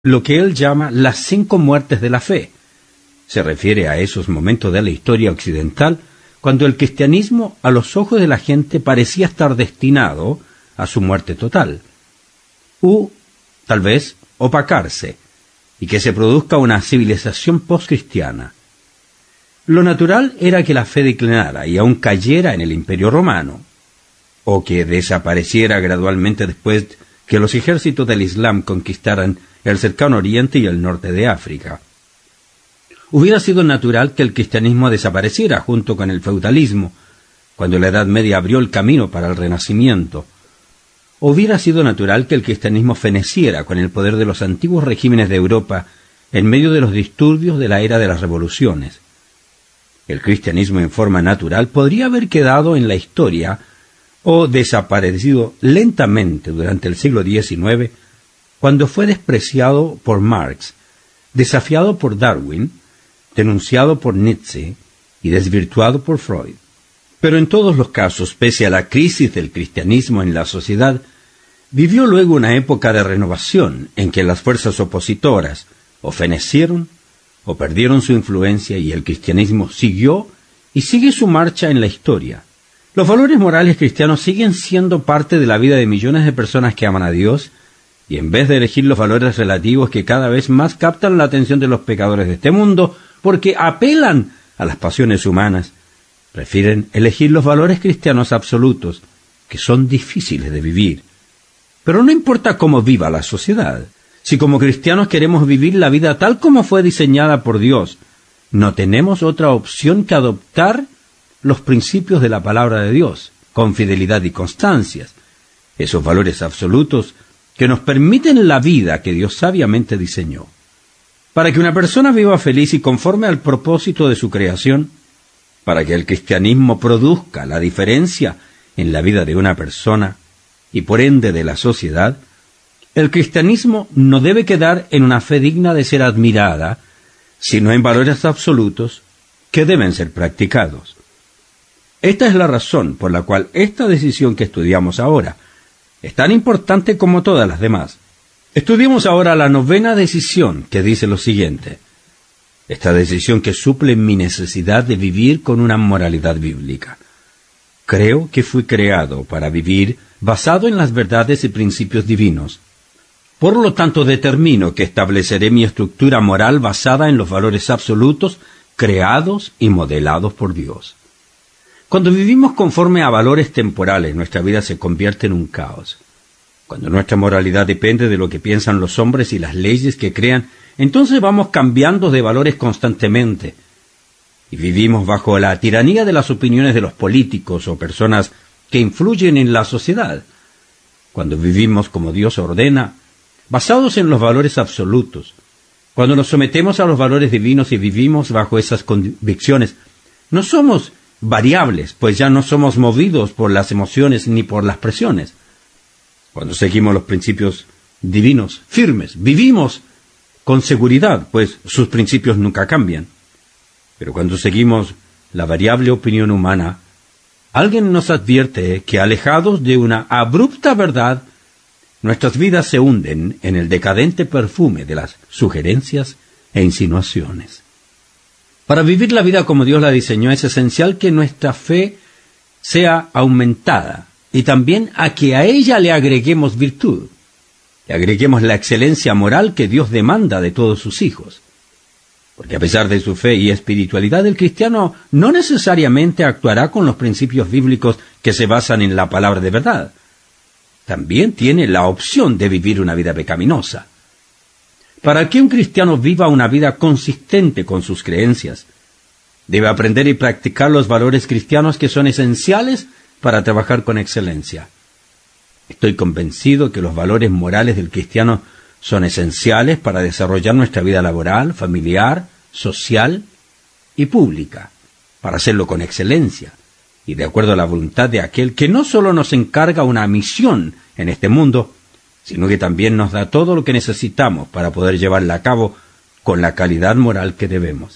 lo que él llama las 5 muertes de la fe. Se refiere a esos momentos de la historia occidental cuando el cristianismo a los ojos de la gente parecía estar destinado a su muerte total, u tal vez opacarse, y que se produzca una civilización postcristiana. Lo natural era que la fe declinara y aún cayera en el Imperio Romano, o que desapareciera gradualmente después que los ejércitos del Islam conquistaran el cercano Oriente y el norte de África. Hubiera sido natural que el cristianismo desapareciera junto con el feudalismo, cuando la Edad Media abrió el camino para el Renacimiento. Hubiera sido natural que el cristianismo feneciera con el poder de los antiguos regímenes de Europa en medio de los disturbios de la era de las revoluciones. El cristianismo en forma natural podría haber quedado en la historia o desaparecido lentamente durante el siglo XIX, cuando fue despreciado por Marx, desafiado por Darwin, denunciado por Nietzsche y desvirtuado por Freud. Pero en todos los casos, pese a la crisis del cristianismo en la sociedad, vivió luego una época de renovación en que las fuerzas opositoras o fenecieron o perdieron su influencia y el cristianismo siguió y sigue su marcha en la historia. Los valores morales cristianos siguen siendo parte de la vida de millones de personas que aman a Dios, y en vez de elegir los valores relativos que cada vez más captan la atención de los pecadores de este mundo, porque apelan a las pasiones humanas, prefieren elegir los valores cristianos absolutos, que son difíciles de vivir. Pero no importa cómo viva la sociedad, si como cristianos queremos vivir la vida tal como fue diseñada por Dios, no tenemos otra opción que adoptar los principios de la palabra de Dios, con fidelidad y constancias, esos valores absolutos que nos permiten la vida que Dios sabiamente diseñó. Para que una persona viva feliz y conforme al propósito de su creación, para que el cristianismo produzca la diferencia en la vida de una persona y por ende de la sociedad, el cristianismo no debe quedar en una fe digna de ser admirada, sino en valores absolutos que deben ser practicados. Esta es la razón por la cual esta decisión que estudiamos ahora es tan importante como todas las demás. Estudiemos ahora la 9ª decisión, que dice lo siguiente: esta decisión que suple mi necesidad de vivir con una moralidad bíblica. Creo que fui creado para vivir basado en las verdades y principios divinos. Por lo tanto, determino que estableceré mi estructura moral basada en los valores absolutos creados y modelados por Dios. Cuando vivimos conforme a valores temporales, nuestra vida se convierte en un caos. Cuando nuestra moralidad depende de lo que piensan los hombres y las leyes que crean, entonces vamos cambiando de valores constantemente. Y vivimos bajo la tiranía de las opiniones de los políticos o personas que influyen en la sociedad. Cuando vivimos como Dios ordena, basados en los valores absolutos, cuando nos sometemos a los valores divinos y vivimos bajo esas convicciones, no somos variables, pues ya no somos movidos por las emociones ni por las presiones. Cuando seguimos los principios divinos firmes, vivimos con seguridad, pues sus principios nunca cambian. Pero cuando seguimos la variable opinión humana, alguien nos advierte que alejados de una abrupta verdad, nuestras vidas se hunden en el decadente perfume de las sugerencias e insinuaciones. Para vivir la vida como Dios la diseñó es esencial que nuestra fe sea aumentada y también a que a ella le agreguemos virtud, le agreguemos la excelencia moral que Dios demanda de todos sus hijos. Porque a pesar de su fe y espiritualidad, el cristiano no necesariamente actuará con los principios bíblicos que se basan en la palabra de verdad. También tiene la opción de vivir una vida pecaminosa. Para que un cristiano viva una vida consistente con sus creencias, debe aprender y practicar los valores cristianos que son esenciales para trabajar con excelencia. Estoy convencido que los valores morales del cristiano son esenciales para desarrollar nuestra vida laboral, familiar, social y pública, para hacerlo con excelencia y de acuerdo a la voluntad de aquel que no solo nos encarga una misión en este mundo, sino que también nos da todo lo que necesitamos para poder llevarla a cabo con la calidad moral que debemos.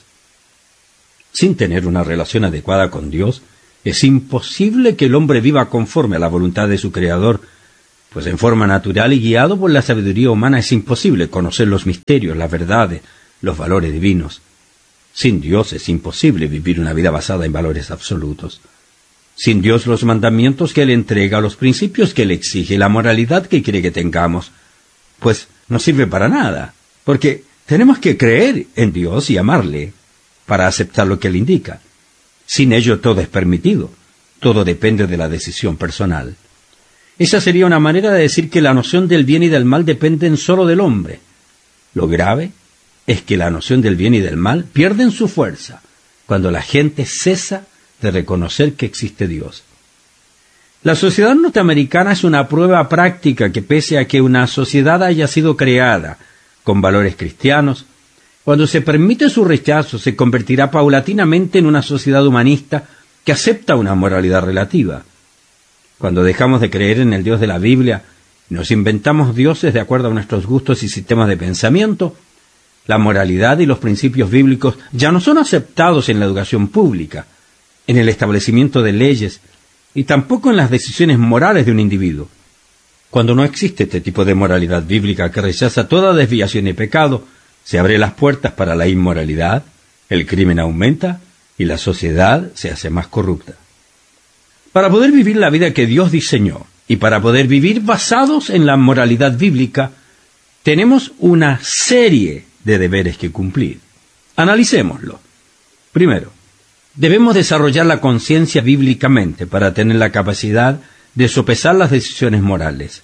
Sin tener una relación adecuada con Dios, es imposible que el hombre viva conforme a la voluntad de su Creador, pues en forma natural y guiado por la sabiduría humana es imposible conocer los misterios, las verdades, los valores divinos. Sin Dios es imposible vivir una vida basada en valores absolutos. Sin Dios, los mandamientos que Él entrega, los principios que Él exige, la moralidad que quiere que tengamos, pues no sirve para nada, porque tenemos que creer en Dios y amarle para aceptar lo que Él indica. Sin ello todo es permitido, todo depende de la decisión personal. Esa sería una manera de decir que la noción del bien y del mal dependen solo del hombre. Lo grave es que la noción del bien y del mal pierden su fuerza cuando la gente cesa de reconocer que existe Dios. La sociedad norteamericana es una prueba práctica que pese a que una sociedad haya sido creada con valores cristianos, cuando se permite su rechazo se convertirá paulatinamente en una sociedad humanista que acepta una moralidad relativa. Cuando dejamos de creer en el Dios de la Biblia y nos inventamos dioses de acuerdo a nuestros gustos y sistemas de pensamiento, la moralidad y los principios bíblicos ya no son aceptados en la educación pública, en el establecimiento de leyes y tampoco en las decisiones morales de un individuo. Cuando no existe este tipo de moralidad bíblica que rechaza toda desviación y pecado, se abren las puertas para la inmoralidad, el crimen aumenta y la sociedad se hace más corrupta. Para poder vivir la vida que Dios diseñó y para poder vivir basados en la moralidad bíblica, tenemos una serie de deberes que cumplir. Analicémoslo. Primero, debemos desarrollar la conciencia bíblicamente para tener la capacidad de sopesar las decisiones morales.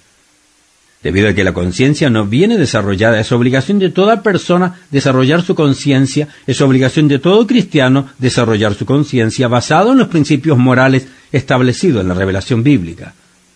Debido a que la conciencia no viene desarrollada, es obligación de toda persona desarrollar su conciencia, es obligación de todo cristiano desarrollar su conciencia basado en los principios morales establecidos en la revelación bíblica.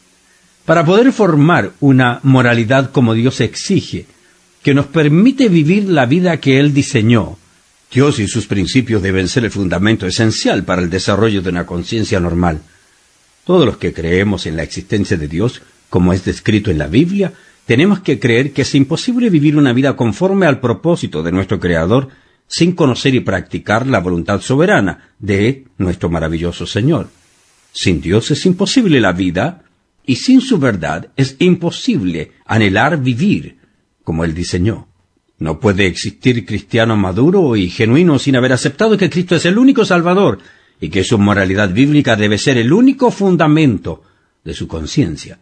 Para poder formar una moralidad como Dios exige, que nos permite vivir la vida que Él diseñó, Dios y sus principios deben ser el fundamento esencial para el desarrollo de una conciencia normal. Todos los que creemos en la existencia de Dios, como es descrito en la Biblia, tenemos que creer que es imposible vivir una vida conforme al propósito de nuestro Creador sin conocer y practicar la voluntad soberana de nuestro maravilloso Señor. Sin Dios es imposible la vida, y sin su verdad es imposible anhelar vivir como Él diseñó. No puede existir cristiano maduro y genuino sin haber aceptado que Cristo es el único Salvador y que su moralidad bíblica debe ser el único fundamento de su conciencia.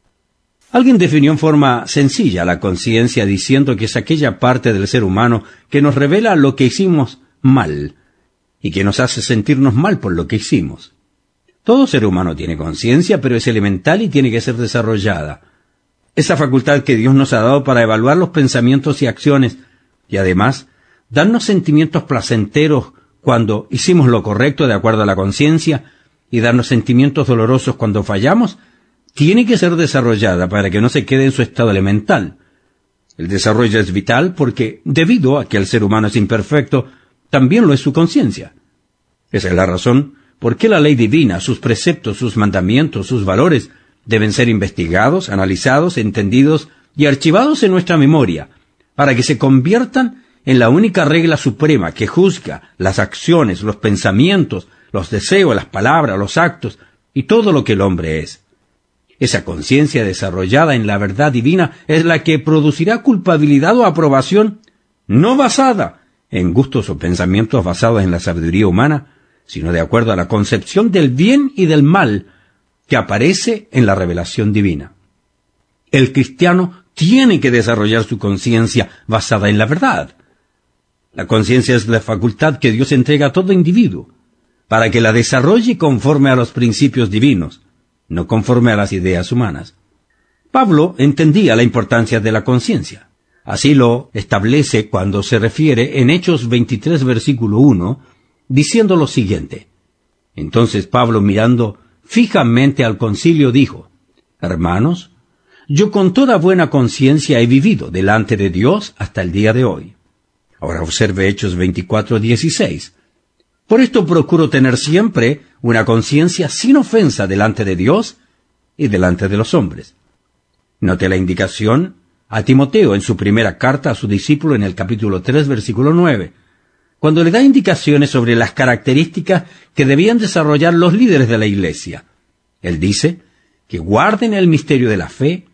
Alguien definió en forma sencilla la conciencia diciendo que es aquella parte del ser humano que nos revela lo que hicimos mal y que nos hace sentirnos mal por lo que hicimos. Todo ser humano tiene conciencia, pero es elemental y tiene que ser desarrollada. Esa facultad que Dios nos ha dado para evaluar los pensamientos y acciones y además darnos sentimientos placenteros cuando hicimos lo correcto de acuerdo a la conciencia y darnos sentimientos dolorosos cuando fallamos, tiene que ser desarrollada para que no se quede en su estado elemental. El desarrollo es vital porque, debido a que el ser humano es imperfecto, también lo es su conciencia. Esa es la razón por qué la ley divina, sus preceptos, sus mandamientos, sus valores, deben ser investigados, analizados, entendidos y archivados en nuestra memoria, para que se conviertan en la única regla suprema que juzga las acciones, los pensamientos, los deseos, las palabras, los actos y todo lo que el hombre es. Esa conciencia desarrollada en la verdad divina es la que producirá culpabilidad o aprobación, no basada en gustos o pensamientos basados en la sabiduría humana, sino de acuerdo a la concepción del bien y del mal que aparece en la revelación divina. El cristiano tiene que desarrollar su conciencia basada en la verdad. La conciencia es la facultad que Dios entrega a todo individuo, para que la desarrolle conforme a los principios divinos, no conforme a las ideas humanas. Pablo entendía la importancia de la conciencia. Así lo establece cuando se refiere en Hechos 23, versículo 1, diciendo lo siguiente. Entonces Pablo, mirando fijamente al concilio, dijo: Hermanos, yo con toda buena conciencia he vivido delante de Dios hasta el día de hoy. Ahora observe Hechos 24, 16. Por esto procuro tener siempre una conciencia sin ofensa delante de Dios y delante de los hombres. Note la indicación a Timoteo en su primera carta a su discípulo en el capítulo 3, versículo 9, cuando le da indicaciones sobre las características que debían desarrollar los líderes de la Iglesia. Él dice que guarden el misterio de la fe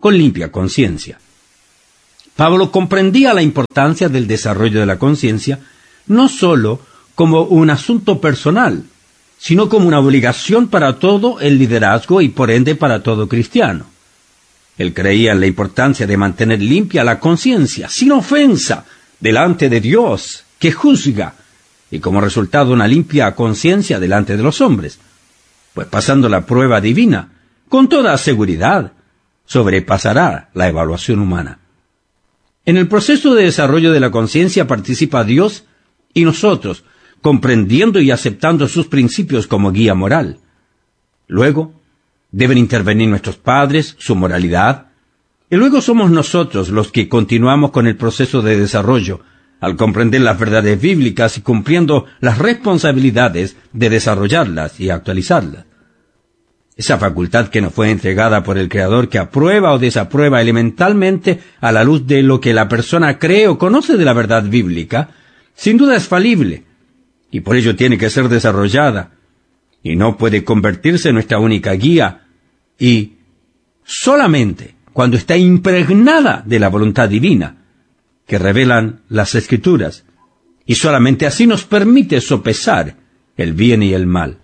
con limpia conciencia. Pablo comprendía la importancia del desarrollo de la conciencia no sólo como un asunto personal, sino como una obligación para todo el liderazgo y por ende para todo cristiano. Él creía en la importancia de mantener limpia la conciencia, sin ofensa, delante de Dios, que juzga, y como resultado una limpia conciencia delante de los hombres, pues pasando la prueba divina, con toda seguridad, sobrepasará la evaluación humana. En el proceso de desarrollo de la conciencia participa Dios y nosotros, comprendiendo y aceptando sus principios como guía moral. Luego, deben intervenir nuestros padres, su moralidad, y luego somos nosotros los que continuamos con el proceso de desarrollo, al comprender las verdades bíblicas y cumpliendo las responsabilidades de desarrollarlas y actualizarlas. Esa facultad que nos fue entregada por el Creador, que aprueba o desaprueba elementalmente a la luz de lo que la persona cree o conoce de la verdad bíblica, sin duda es falible, y por ello tiene que ser desarrollada, y no puede convertirse en nuestra única guía, y solamente cuando está impregnada de la voluntad divina, que revelan las Escrituras, y solamente así nos permite sopesar el bien y el mal.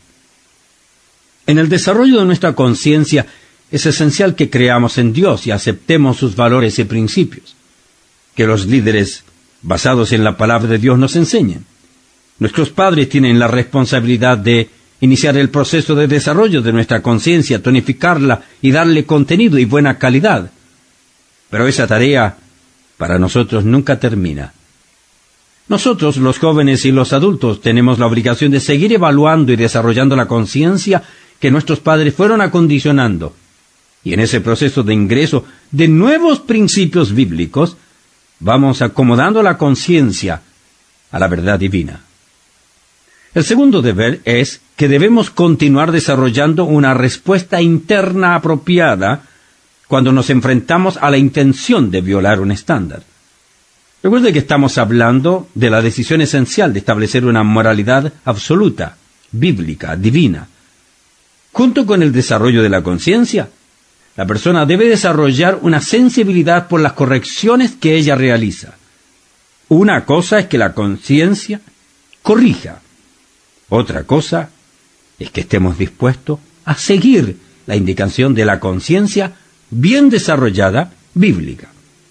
En el desarrollo de nuestra conciencia es esencial que creamos en Dios y aceptemos sus valores y principios, que los líderes basados en la palabra de Dios nos enseñen. Nuestros padres tienen la responsabilidad de iniciar el proceso de desarrollo de nuestra conciencia, tonificarla y darle contenido y buena calidad. Pero esa tarea para nosotros nunca termina. Nosotros, los jóvenes y los adultos, tenemos la obligación de seguir evaluando y desarrollando la conciencia que nuestros padres fueron acondicionando. Y en ese proceso de ingreso de nuevos principios bíblicos, vamos acomodando la conciencia a la verdad divina. El segundo deber es que debemos continuar desarrollando una respuesta interna apropiada cuando nos enfrentamos a la intención de violar un estándar. Recuerde que estamos hablando de la decisión esencial de establecer una moralidad absoluta, bíblica, divina. Junto con el desarrollo de la conciencia, la persona debe desarrollar una sensibilidad por las correcciones que ella realiza. Una cosa es que la conciencia corrija. Otra cosa es que estemos dispuestos a seguir la indicación de la conciencia bien desarrollada bíblica.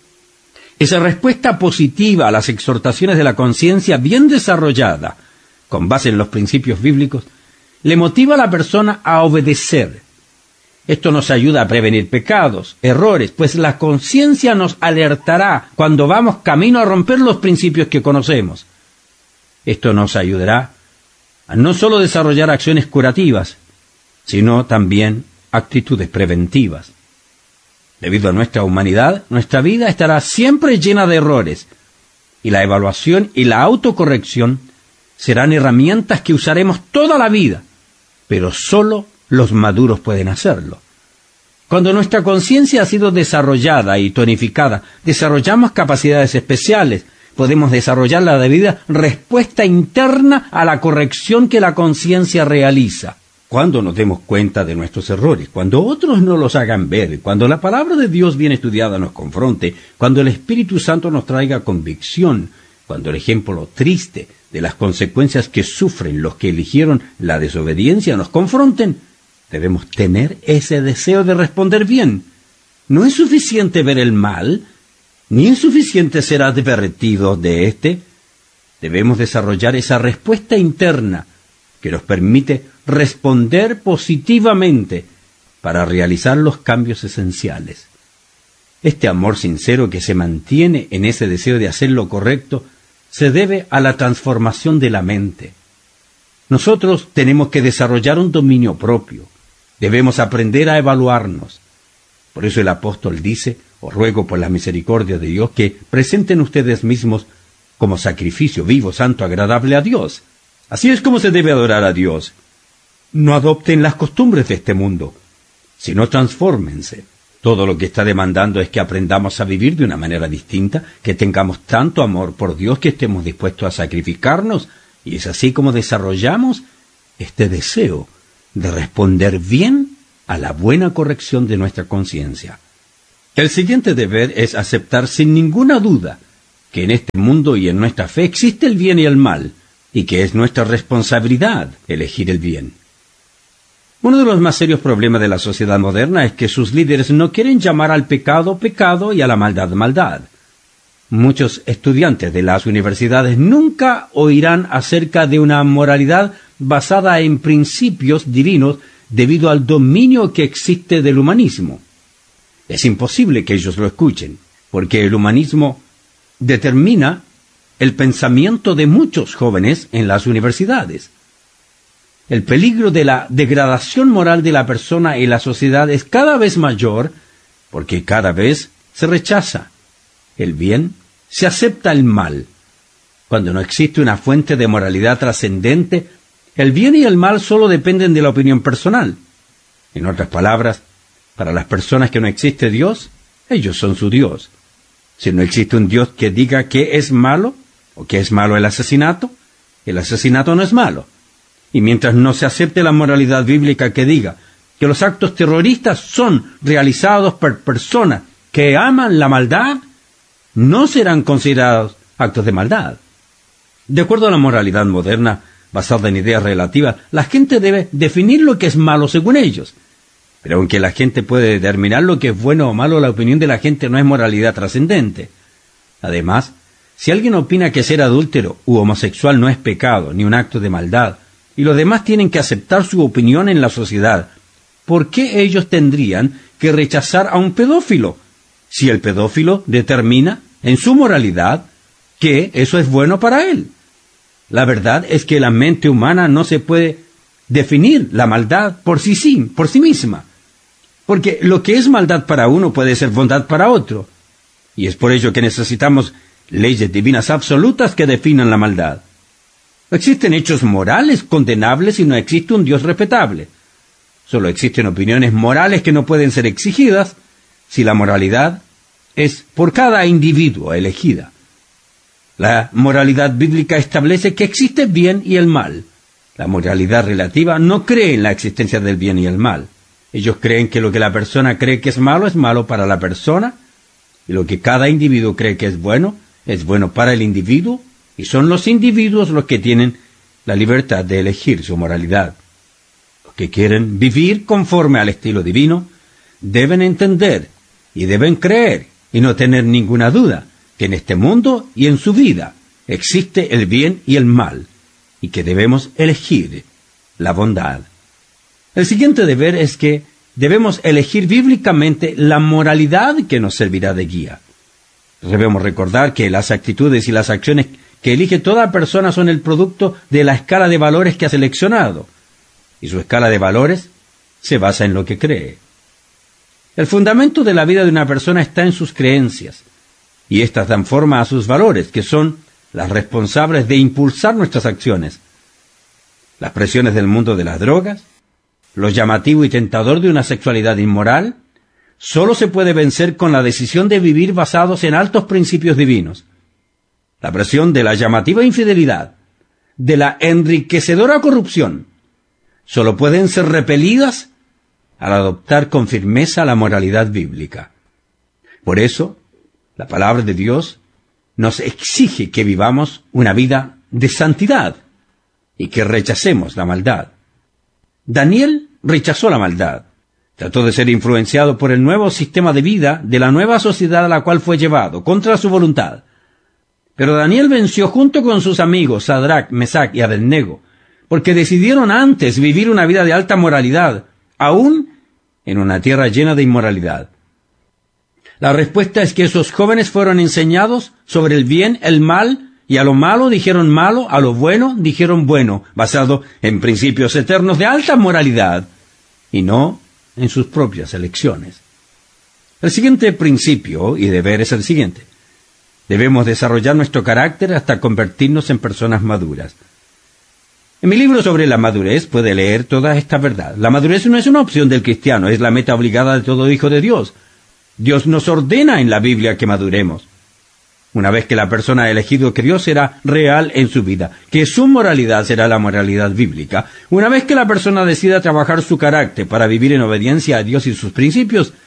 Esa respuesta positiva a las exhortaciones de la conciencia bien desarrollada, con base en los principios bíblicos, le motiva a la persona a obedecer. Esto nos ayuda a prevenir pecados, errores, pues la conciencia nos alertará cuando vamos camino a romper los principios que conocemos. Esto nos ayudará a no solo desarrollar acciones curativas, sino también actitudes preventivas. Debido a nuestra humanidad, nuestra vida estará siempre llena de errores, y la evaluación y la autocorrección serán herramientas que usaremos toda la vida, pero solo los maduros pueden hacerlo. Cuando nuestra conciencia ha sido desarrollada y tonificada, desarrollamos capacidades especiales, podemos desarrollar la debida respuesta interna a la corrección que la conciencia realiza. Cuando nos demos cuenta de nuestros errores, cuando otros nos los hagan ver, cuando la palabra de Dios bien estudiada nos confronte, cuando el Espíritu Santo nos traiga convicción, cuando el ejemplo triste de las consecuencias que sufren los que eligieron la desobediencia nos confronten, debemos tener ese deseo de responder bien. No es suficiente ver el mal, ni es suficiente ser advertidos de éste. Debemos desarrollar esa respuesta interna que nos permite responder positivamente para realizar los cambios esenciales. Este amor sincero que se mantiene en ese deseo de hacer lo correcto se debe a la transformación de la mente. Nosotros tenemos que desarrollar un dominio propio. Debemos aprender a evaluarnos. Por eso el apóstol dice: os ruego por la misericordia de Dios que presenten ustedes mismos como sacrificio vivo, santo, agradable a Dios. Así es como se debe adorar a Dios. No adopten las costumbres de este mundo, sino transfórmense. Todo lo que está demandando es que aprendamos a vivir de una manera distinta, que tengamos tanto amor por Dios que estemos dispuestos a sacrificarnos, y es así como desarrollamos este deseo de responder bien a la buena corrección de nuestra conciencia. El siguiente deber es aceptar sin ninguna duda que en este mundo y en nuestra fe existe el bien y el mal, y que es nuestra responsabilidad elegir el bien. Uno de los más serios problemas de la sociedad moderna es que sus líderes no quieren llamar al pecado pecado y a la maldad maldad. Muchos estudiantes de las universidades nunca oirán acerca de una moralidad basada en principios divinos debido al dominio que existe del humanismo. Es imposible que ellos lo escuchen, porque el humanismo determina el pensamiento de muchos jóvenes en las universidades. El peligro de la degradación moral de la persona y la sociedad es cada vez mayor, porque cada vez se rechaza el bien, se acepta el mal. Cuando no existe una fuente de moralidad trascendente, el bien y el mal solo dependen de la opinión personal. En otras palabras, para las personas que no existe Dios, ellos son su Dios. Si no existe un Dios que diga que es malo, o que es malo el asesinato no es malo. Y mientras no se acepte la moralidad bíblica que diga que los actos terroristas son realizados por personas que aman la maldad, no serán considerados actos de maldad. De acuerdo a la moralidad moderna, basada en ideas relativas, la gente debe definir lo que es malo según ellos. Pero aunque la gente puede determinar lo que es bueno o malo, la opinión de la gente no es moralidad trascendente. Además, si alguien opina que ser adúltero u homosexual no es pecado ni un acto de maldad, y los demás tienen que aceptar su opinión en la sociedad, ¿por qué ellos tendrían que rechazar a un pedófilo si el pedófilo determina en su moralidad que eso es bueno para él? La verdad es que la mente humana no se puede definir la maldad por sí misma, porque lo que es maldad para uno puede ser bondad para otro, y es por ello que necesitamos leyes divinas absolutas que definan la maldad. Existen hechos morales condenables y no existe un Dios respetable. Solo existen opiniones morales que no pueden ser exigidas si la moralidad es por cada individuo elegida. La moralidad bíblica establece que existe el bien y el mal. La moralidad relativa no cree en la existencia del bien y el mal. Ellos creen que lo que la persona cree que es malo para la persona, y lo que cada individuo cree que es bueno para el individuo, y son los individuos los que tienen la libertad de elegir su moralidad. Los que quieren vivir conforme al estilo divino deben entender y deben creer y no tener ninguna duda que en este mundo y en su vida existe el bien y el mal, y que debemos elegir la bondad. El siguiente deber es que debemos elegir bíblicamente la moralidad que nos servirá de guía. Debemos recordar que las actitudes y las acciones que elige toda persona son el producto de la escala de valores que ha seleccionado, y su escala de valores se basa en lo que cree. El fundamento de la vida de una persona está en sus creencias, y éstas dan forma a sus valores, que son las responsables de impulsar nuestras acciones. Las presiones del mundo de las drogas, lo llamativo y tentador de una sexualidad inmoral, solo se puede vencer con la decisión de vivir basados en altos principios divinos. La presión de la llamativa infidelidad, de la enriquecedora corrupción, solo pueden ser repelidas al adoptar con firmeza la moralidad bíblica. Por eso, la palabra de Dios nos exige que vivamos una vida de santidad y que rechacemos la maldad. Daniel rechazó la maldad. Trató de ser influenciado por el nuevo sistema de vida de la nueva sociedad a la cual fue llevado, contra su voluntad. Pero Daniel venció junto con sus amigos Sadrach, Mesach y Abednego, porque decidieron antes vivir una vida de alta moralidad, aún en una tierra llena de inmoralidad. La respuesta es que esos jóvenes fueron enseñados sobre el bien, el mal, y a lo malo dijeron malo, a lo bueno dijeron bueno, basado en principios eternos de alta moralidad, y no en sus propias elecciones. El siguiente principio y deber es el siguiente. Debemos desarrollar nuestro carácter hasta convertirnos en personas maduras. En mi libro sobre la madurez puede leer toda esta verdad. La madurez no es una opción del cristiano, es la meta obligada de todo hijo de Dios. Dios nos ordena en la Biblia que maduremos. Una vez que la persona ha elegido que Dios será real en su vida, que su moralidad será la moralidad bíblica, una vez que la persona decida trabajar su carácter para vivir en obediencia a Dios y sus principios,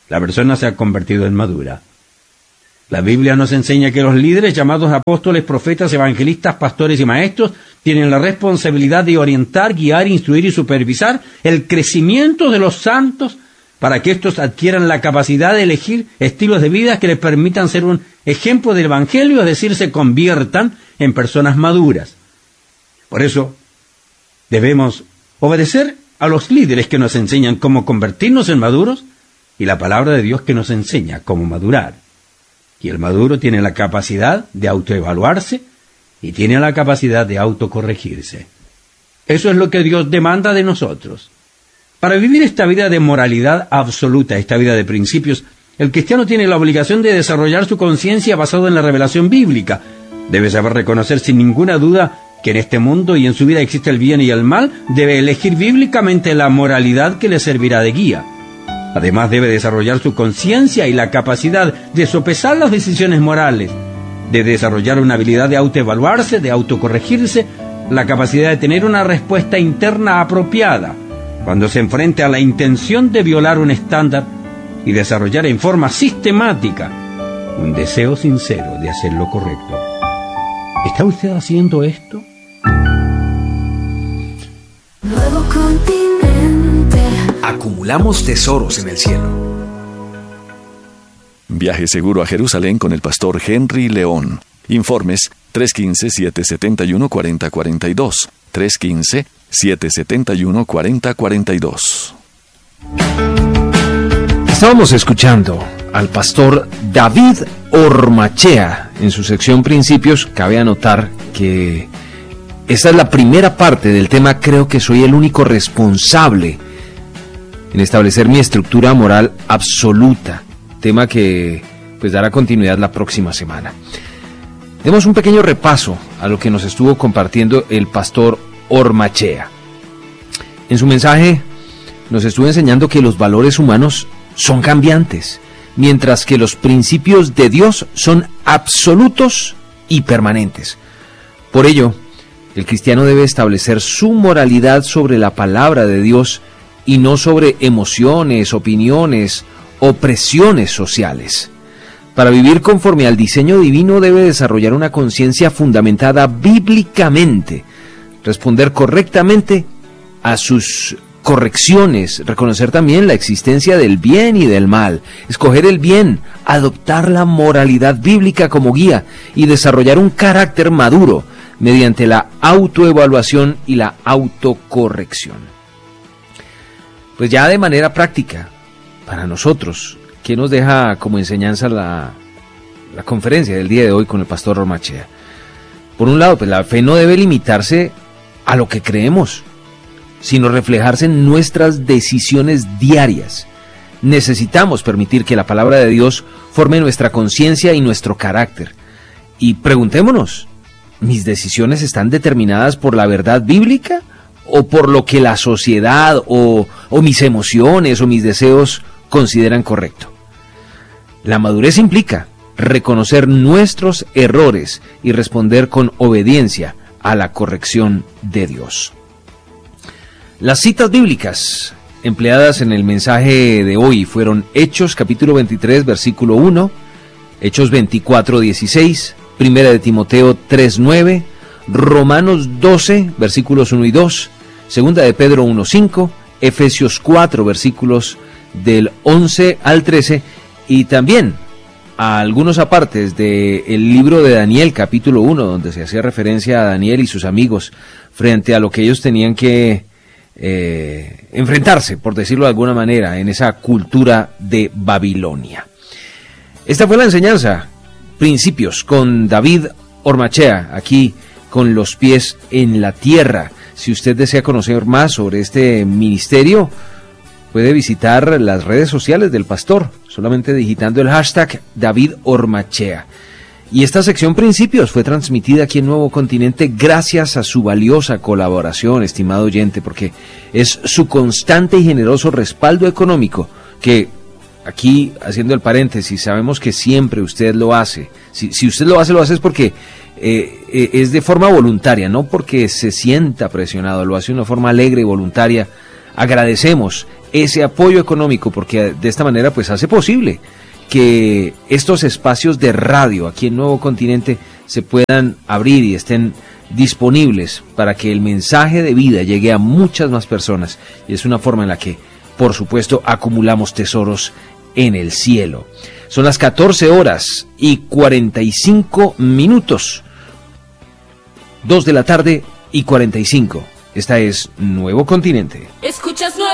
la persona se ha convertido en madura. La Biblia nos enseña que los líderes llamados apóstoles, profetas, evangelistas, pastores y maestros tienen la responsabilidad de orientar, guiar, instruir y supervisar el crecimiento de los santos para que éstos adquieran la capacidad de elegir estilos de vida que les permitan ser un ejemplo del Evangelio, es decir, se conviertan en personas maduras. Por eso, debemos obedecer a los líderes que nos enseñan cómo convertirnos en maduros y la palabra de Dios que nos enseña cómo madurar. Y el maduro tiene la capacidad de autoevaluarse y tiene la capacidad de autocorregirse. Eso es lo que Dios demanda de nosotros. Para vivir esta vida de moralidad absoluta, esta vida de principios, el cristiano tiene la obligación de desarrollar su conciencia basada en la revelación bíblica. Debe saber reconocer sin ninguna duda que en este mundo y en su vida existe el bien y el mal. Debe elegir bíblicamente la moralidad que le servirá de guía. Además, debe desarrollar su conciencia y la capacidad de sopesar las decisiones morales, de desarrollar una habilidad de autoevaluarse, de autocorregirse, la capacidad de tener una respuesta interna apropiada cuando se enfrente a la intención de violar un estándar y desarrollar en forma sistemática un deseo sincero de hacer lo correcto. ¿Está usted haciendo esto? Nuevo continente. Acumulamos tesoros en el cielo. Viaje seguro a Jerusalén con el pastor Henry León. Informes 315-771-4042. 315-771-4042. Estábamos escuchando al pastor David Ormachea en su sección Principios. Cabe anotar que esta es la primera parte del tema Creo que soy el único responsable en establecer mi estructura moral absoluta, tema que pues dará continuidad la próxima semana. Demos un pequeño repaso a lo que nos estuvo compartiendo el pastor Ormachea. En su mensaje nos estuvo enseñando que los valores humanos son cambiantes, mientras que los principios de Dios son absolutos y permanentes. Por ello, el cristiano debe establecer su moralidad sobre la palabra de Dios y no sobre emociones, opiniones o presiones sociales. Para vivir conforme al diseño divino debe desarrollar una conciencia fundamentada bíblicamente, responder correctamente a sus correcciones, reconocer también la existencia del bien y del mal, escoger el bien, adoptar la moralidad bíblica como guía y desarrollar un carácter maduro mediante la autoevaluación y la autocorrección. Pues ya de manera práctica, para nosotros, ¿qué nos deja como enseñanza la conferencia del día de hoy con el pastor Ormachea? Por un lado, pues la fe no debe limitarse a lo que creemos, sino reflejarse en nuestras decisiones diarias. Necesitamos permitir que la palabra de Dios forme nuestra conciencia y nuestro carácter. Y preguntémonos, ¿mis decisiones están determinadas por la verdad bíblica o por lo que la sociedad o mis emociones o mis deseos consideran correcto? La madurez implica reconocer nuestros errores y responder con obediencia a la corrección de Dios. Las citas bíblicas empleadas en el mensaje de hoy fueron Hechos capítulo 23 versículo 1, Hechos 24, 16, Primera de Timoteo 3, 9, Romanos 12 versículos 1 y 2, Segunda de Pedro 1, 5, Efesios 4 versículos del 11 al 13 y también a algunos apartes del libro de Daniel capítulo 1, donde se hacía referencia a Daniel y sus amigos frente a lo que ellos tenían que enfrentarse, por decirlo de alguna manera, en esa cultura de Babilonia. Esta fue la enseñanza, Principios, con David Ormachea, aquí con los pies en la tierra. Si usted desea conocer más sobre este ministerio, puede visitar las redes sociales del pastor, solamente digitando el hashtag David Ormachea. Y esta sección Principios fue transmitida aquí en Nuevo Continente gracias a su valiosa colaboración, estimado oyente, porque es su constante y generoso respaldo económico que, aquí haciendo el paréntesis, sabemos que siempre usted lo hace. Si usted lo hace es porque es de forma voluntaria, no porque se sienta presionado, lo hace de una forma alegre y voluntaria. Agradecemos ese apoyo económico, porque de esta manera pues hace posible que estos espacios de radio aquí en Nuevo Continente se puedan abrir y estén disponibles para que el mensaje de vida llegue a muchas más personas. Y es una forma en la que, por supuesto, acumulamos tesoros en el cielo. Son las 14:45. 2 de la tarde y 45. Esta es Nuevo Continente. Escuchas Nuevo